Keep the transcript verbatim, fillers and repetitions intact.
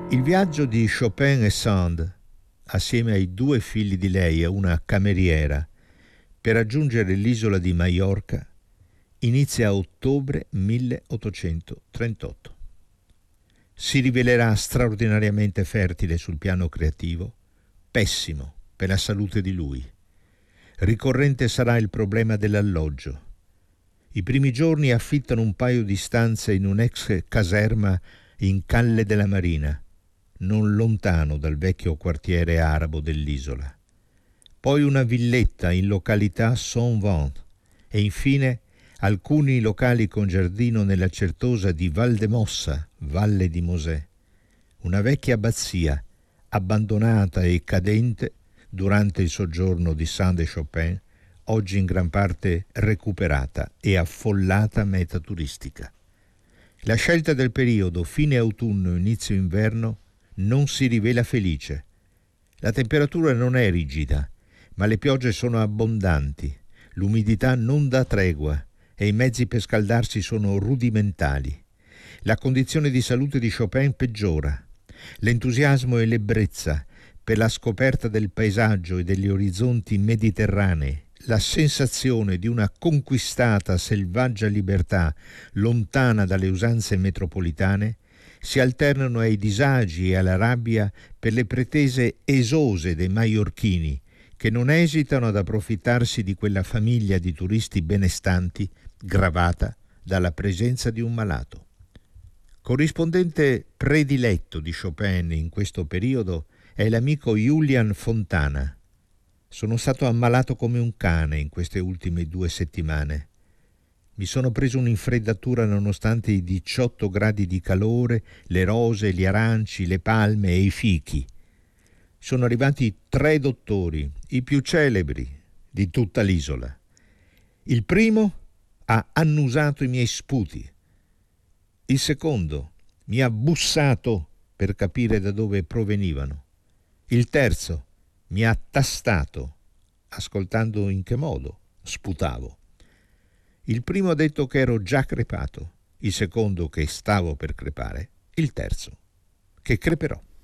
Il viaggio di Chopin e Sand, assieme ai due figli di lei e una cameriera, per raggiungere l'isola di Maiorca, inizia a ottobre milleottocentotrentotto. Si rivelerà straordinariamente fertile sul piano creativo, pessimo per la salute di lui. Ricorrente sarà il problema dell'alloggio. I primi giorni affittano un paio di stanze in un'ex caserma in Calle della Marina, non lontano dal vecchio quartiere arabo dell'isola. Poi una villetta in località Saint-Vent e infine alcuni locali con giardino nella certosa di Valdemossa, Valle di Mosè, una vecchia abbazia abbandonata e cadente durante il soggiorno di Sand e Chopin, oggi in gran parte recuperata e affollata meta turistica. La scelta del periodo fine autunno inizio inverno non si rivela felice. La temperatura non è rigida, ma le piogge sono abbondanti, l'umidità non dà tregua e i mezzi per scaldarsi sono rudimentali. La condizione di salute di Chopin peggiora. L'entusiasmo e l'ebbrezza per la scoperta del paesaggio e degli orizzonti mediterranei, la sensazione di una conquistata selvaggia libertà lontana dalle usanze metropolitane, si alternano ai disagi e alla rabbia per le pretese esose dei maiorchini, che non esitano ad approfittarsi di quella famiglia di turisti benestanti gravata dalla presenza di un malato. Corrispondente prediletto di Chopin in questo periodo è l'amico Julian Fontana. Sono stato ammalato come un cane in queste ultime due settimane. Mi sono preso un'infreddatura nonostante i diciotto gradi di calore, le rose, gli aranci, le palme e i fichi. Sono arrivati tre dottori, i più celebri di tutta l'isola. Il primo ha annusato i miei sputi. Il secondo mi ha bussato per capire da dove provenivano. Il terzo mi ha tastato, ascoltando in che modo sputavo. Il primo ha detto che ero già crepato, il secondo che stavo per crepare, il terzo che creperò.